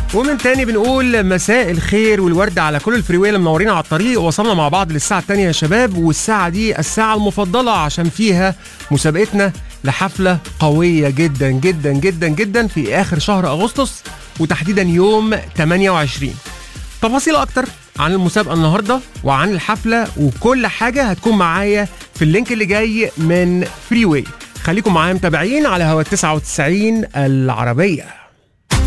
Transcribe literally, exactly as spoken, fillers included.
ومن تاني بنقول مساء الخير والورد على كل الفريوية اللي منورين على الطريق. وصلنا مع بعض للساعة التانية يا شباب، والساعة دي الساعة المفضلة عشان فيها مسابقتنا لحفلة قوية جدا جدا جدا جدا في آخر شهر أغسطس، وتحديدا يوم ثمانية وعشرين. تفاصيل أكتر عن المسابقة النهاردة وعن الحفلة وكل حاجة هتكون معايا في اللينك اللي جاي من فريوي. خليكم معايا متابعين على هوا تسعة وتسعين العربية.